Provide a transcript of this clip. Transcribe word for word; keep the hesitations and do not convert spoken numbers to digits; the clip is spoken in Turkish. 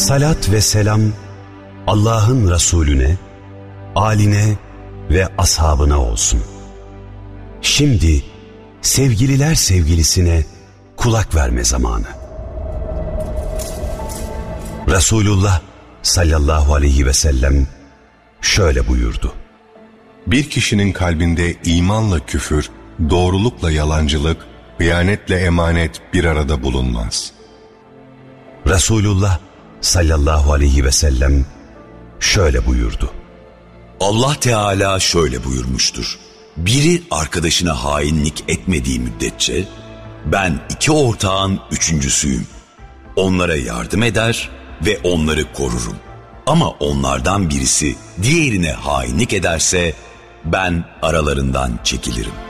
Salat ve selam Allah'ın Resulüne, âline ve ashabına olsun. Şimdi sevgililer sevgilisine kulak verme zamanı. Resulullah sallallahu aleyhi ve sellem şöyle buyurdu. Bir kişinin kalbinde imanla küfür, doğrulukla yalancılık, hıyanetle emanet bir arada bulunmaz. Resulullah sallallahu aleyhi ve sellem şöyle buyurdu. Allah Teala şöyle buyurmuştur. Biri arkadaşına hainlik etmediği müddetçe ben iki ortağın üçüncüsüyüm. Onlara yardım eder ve onları korurum. Ama onlardan birisi diğerine hainlik ederse ben aralarından çekilirim.